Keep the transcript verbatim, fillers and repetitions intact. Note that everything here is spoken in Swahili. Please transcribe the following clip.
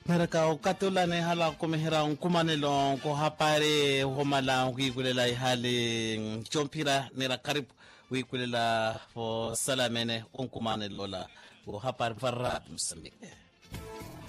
Mereka o katula ne hala ko mehera un kumanelo ko hapare ho mala ko ikulela ihali chompira nera karib wi kulela fo salamene on kumanelo la ko hapar farra Mozambique.